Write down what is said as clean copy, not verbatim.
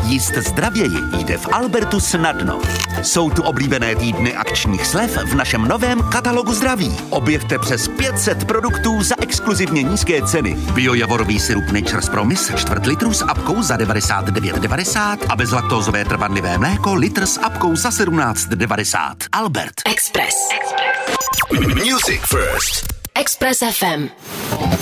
Jíst zdravěji jde v Albertu snadno. Jsou tu oblíbené týdny akčních slev v našem novém katalogu zdraví. Objevte přes 500 produktů za exkluzivně nízké ceny. Biojavorový sirup Nature's Promise 4 litrů s apkou za 99,90 a bezlaktózové trvanlivé mléko litr s apkou za 17,90. Albert Express. Music First. Express FM.